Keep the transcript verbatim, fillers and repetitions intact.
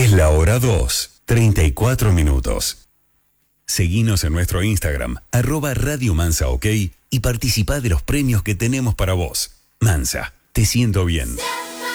Es la hora dos, treinta y cuatro minutos. Seguinos en nuestro Instagram, arroba Radio Mansa OK, y participá de los premios que tenemos para vos. Mansa, te siento bien.